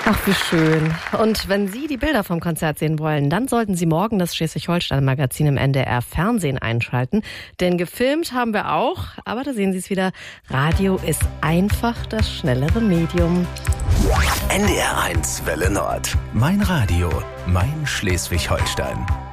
Ach, wie schön. Und wenn Sie die Bilder vom Konzert sehen wollen, dann sollten Sie morgen das Schleswig-Holstein-Magazin im NDR Fernsehen einschalten. Denn gefilmt haben wir auch, aber da sehen Sie es wieder, Radio ist einfach das schnellere Medium. NDR 1 Welle Nord. Mein Radio, mein Schleswig-Holstein.